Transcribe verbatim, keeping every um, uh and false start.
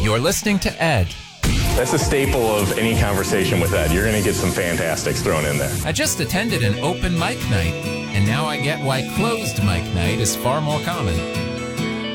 You're listening to Ed. That's a staple of any conversation with Ed. You're going to get some fantastics thrown in there. I just attended an open mic night, and now I get why closed mic night is far more common.